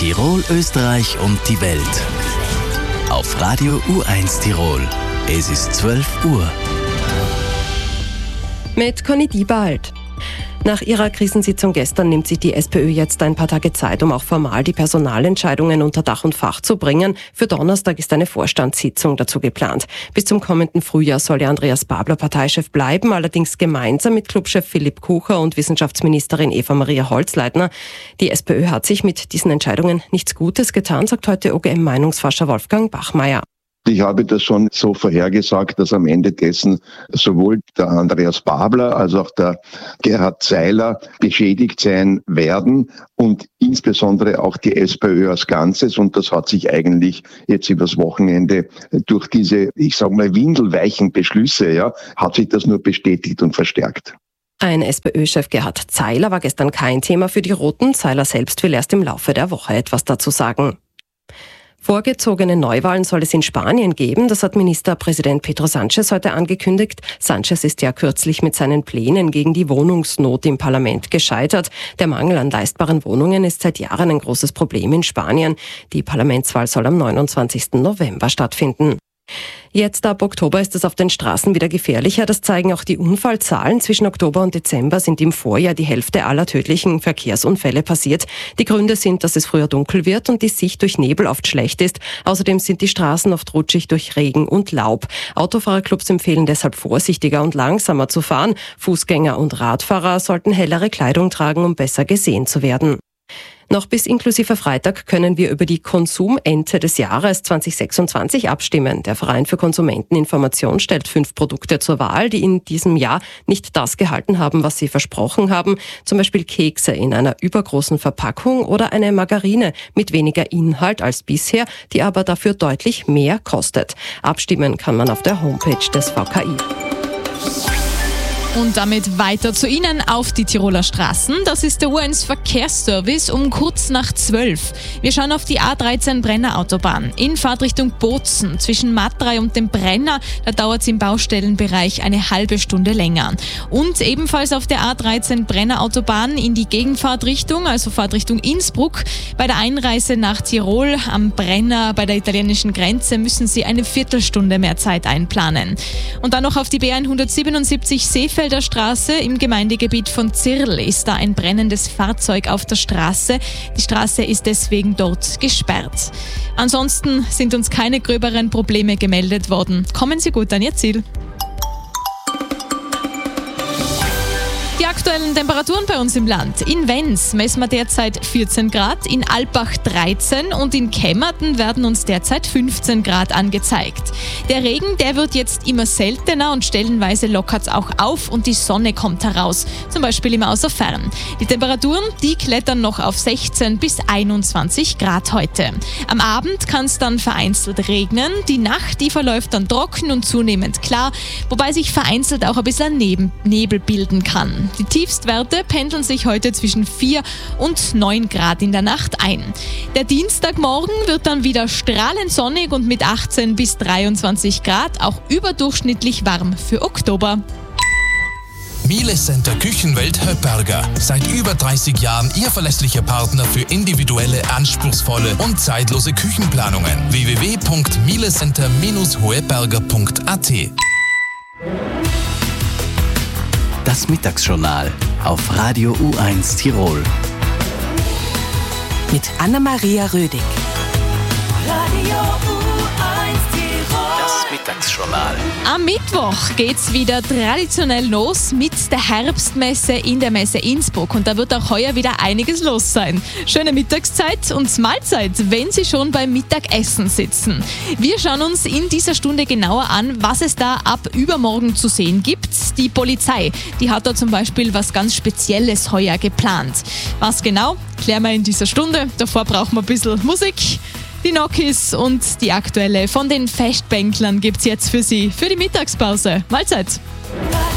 Tirol, Österreich und die Welt. Auf Radio U1 Tirol. Es ist 12 Uhr. Mit Conny Diebald. Nach ihrer Krisensitzung gestern nimmt sich die SPÖ jetzt ein paar Tage Zeit, um auch formal die Personalentscheidungen unter Dach und Fach zu bringen. Für Donnerstag ist eine Vorstandssitzung dazu geplant. Bis zum kommenden Frühjahr soll ja Andreas Babler Parteichef bleiben, allerdings gemeinsam mit Clubchef Philipp Kucher und Wissenschaftsministerin Eva-Maria Holzleitner. Die SPÖ hat sich mit diesen Entscheidungen nichts Gutes getan, sagt heute OGM-Meinungsforscher Wolfgang Bachmeier. Ich habe das schon so vorhergesagt, dass am Ende dessen sowohl der Andreas Babler als auch der Gerhard Zeiler beschädigt sein werden und insbesondere auch die SPÖ als Ganzes. Und das hat sich eigentlich jetzt übers Wochenende durch diese, ich sage mal, windelweichen Beschlüsse, hat sich das nur bestätigt und verstärkt. Ein SPÖ-Chef Gerhard Zeiler war gestern kein Thema für die Roten. Zeiler selbst will erst im Laufe der Woche etwas dazu sagen. Vorgezogene Neuwahlen soll es in Spanien geben. Das hat Ministerpräsident Pedro Sánchez heute angekündigt. Sánchez ist ja kürzlich mit seinen Plänen gegen die Wohnungsnot im Parlament gescheitert. Der Mangel an leistbaren Wohnungen ist seit Jahren ein großes Problem in Spanien. Die Parlamentswahl soll am 29. November stattfinden. Jetzt ab Oktober ist es auf den Straßen wieder gefährlicher. Das zeigen auch die Unfallzahlen. Zwischen Oktober und Dezember sind im Vorjahr die Hälfte aller tödlichen Verkehrsunfälle passiert. Die Gründe sind, dass es früher dunkel wird und die Sicht durch Nebel oft schlecht ist. Außerdem sind die Straßen oft rutschig durch Regen und Laub. Autofahrerclubs empfehlen deshalb vorsichtiger und langsamer zu fahren. Fußgänger und Radfahrer sollten hellere Kleidung tragen, um besser gesehen zu werden. Noch bis inklusive Freitag können wir über die Konsumente des Jahres 2026 abstimmen. Der Verein für Konsumenteninformation stellt 5 Produkte zur Wahl, die in diesem Jahr nicht das gehalten haben, was sie versprochen haben. Zum Beispiel Kekse in einer übergroßen Verpackung oder eine Margarine mit weniger Inhalt als bisher, die aber dafür deutlich mehr kostet. Abstimmen kann man auf der Homepage des VKI. Und damit weiter zu Ihnen auf die Tiroler Straßen. Das ist der U1 Verkehrsservice um kurz nach 12. Wir schauen auf die A13 Brenner Autobahn in Fahrtrichtung Bozen. Zwischen Matrei und dem Brenner, da dauert es im Baustellenbereich eine halbe Stunde länger. Und ebenfalls auf der A13 Brenner Autobahn in die Gegenfahrtrichtung, also Fahrtrichtung Innsbruck. Bei der Einreise nach Tirol am Brenner bei der italienischen Grenze müssen Sie eine Viertelstunde mehr Zeit einplanen. Und dann noch auf die B177 Seefelder Straße im Gemeindegebiet von Zirl ist da ein brennendes Fahrzeug auf der Straße. Die Straße ist deswegen dort gesperrt. Ansonsten sind uns keine gröberen Probleme gemeldet worden. Kommen Sie gut an Ihr Ziel. Die aktuellen Temperaturen bei uns im Land. In Wenz messen wir derzeit 14 Grad, in Alpbach 13 und in Kemmerten werden uns derzeit 15 Grad angezeigt. Der Regen, der wird jetzt immer seltener und stellenweise lockert es auch auf und die Sonne kommt heraus, zum Beispiel im Außerfern. Die Temperaturen, die klettern noch auf 16 bis 21 Grad heute. Am Abend kann es dann vereinzelt regnen, die Nacht, die verläuft dann trocken und zunehmend klar, wobei sich vereinzelt auch ein bisschen Nebel bilden kann. Die Tiefstwerte pendeln sich heute zwischen 4 und 9 Grad in der Nacht ein. Der Dienstagmorgen wird dann wieder strahlend sonnig und mit 18 bis 23 Grad auch überdurchschnittlich warm für Oktober. Miele Center Küchenwelt Höpperger. Seit über 30 Jahren Ihr verlässlicher Partner für individuelle, anspruchsvolle und zeitlose Küchenplanungen. www.mielecenter-hoeberger.at. Das Mittagsjournal auf Radio U1 Tirol. Mit Anna-Maria Rödig. Radio U1 Tirol. Das Mittagsjournal. Am Mittwoch geht's wieder traditionell los mit der Herbstmesse in der Messe Innsbruck und da wird auch heuer wieder einiges los sein. Schöne Mittagszeit und Mahlzeit, wenn Sie schon beim Mittagessen sitzen. Wir schauen uns in dieser Stunde genauer an, was es da ab übermorgen zu sehen gibt. Die Polizei, die hat da zum Beispiel was ganz Spezielles heuer geplant. Was genau, klären wir in dieser Stunde. Davor brauchen wir ein bisschen Musik. Die Nokis und die aktuelle von den Festbänklern gibt's jetzt für Sie, für die Mittagspause. Mahlzeit!